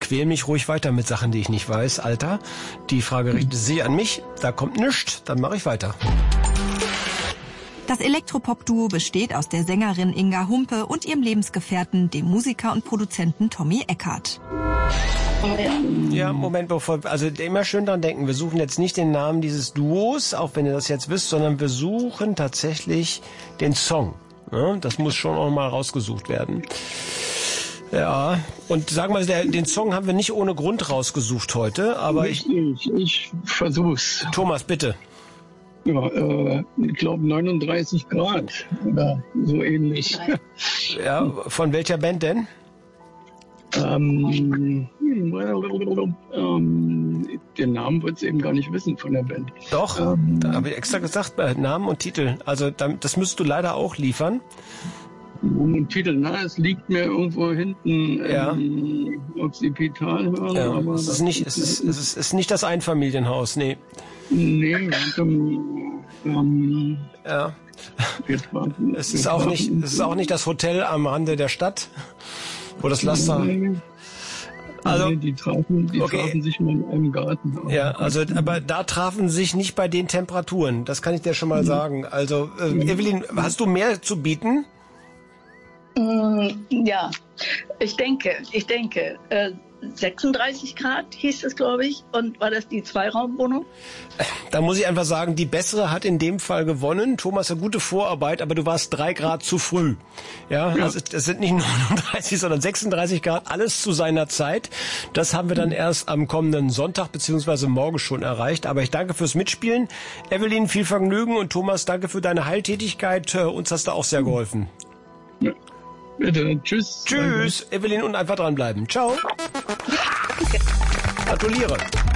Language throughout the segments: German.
quäl mich ruhig weiter mit Sachen, die ich nicht weiß, Alter. Die Frage richtet sich an mich, da kommt nichts, dann mache ich weiter. Das Elektropop-Duo besteht aus der Sängerin Inga Humpe und ihrem Lebensgefährten, dem Musiker und Produzenten Tommy Eckhardt. Ja, Moment, also immer schön dran denken, wir suchen jetzt nicht den Namen dieses Duos, auch wenn ihr das jetzt wisst, sondern wir suchen tatsächlich den Song. Ja, das muss schon auch mal rausgesucht werden. Ja, und sagen wir mal, den Song haben wir nicht ohne Grund rausgesucht heute, aber ich versuch's. Thomas, bitte. Ja, ich glaube 39 Grad oder so ähnlich. Ja, von welcher Band denn? Den Namen wird's eben gar nicht wissen von der Band. Doch, da habe ich extra gesagt, Namen und Titel. Also das müsstest du leider auch liefern. Und Titel, es liegt mir irgendwo hinten Occipital hören. Ja, aber es ist nicht das Einfamilienhaus, nee. Nee, ja. Es ist auch nicht das Hotel am Rande der Stadt, wo das Laster. Also, die trafen sich mal im Garten. Ja, also, aber da trafen sich nicht bei den Temperaturen. Das kann ich dir schon mal sagen. Also, Evelyn, hast du mehr zu bieten? Ja, ich denke, 36 Grad hieß es, glaube ich. Und war das die Zweiraumwohnung? Da muss ich einfach sagen, die bessere hat in dem Fall gewonnen. Thomas, eine gute Vorarbeit, aber du warst 3 Grad zu früh. Ja, also es sind nicht 39, sondern 36 Grad, alles zu seiner Zeit. Das haben wir dann erst am kommenden Sonntag bzw. morgen schon erreicht. Aber ich danke fürs Mitspielen. Evelyn, viel Vergnügen, und Thomas, danke für deine Heiltätigkeit. Uns hast du auch sehr geholfen. Ja. Bitte, tschüss. Tschüss, danke. Evelyn, und einfach dranbleiben. Ciao. Gratuliere.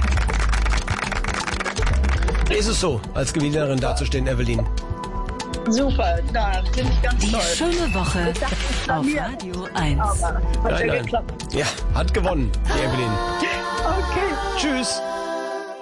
Ist es so, als Gewinnerin dazustehen, Evelyn? Super, da bin ich ganz toll. Die schöne Woche auf Radio 1. Aber hat ja geklappt. Ja, hat gewonnen, die Evelyn. Okay. Tschüss.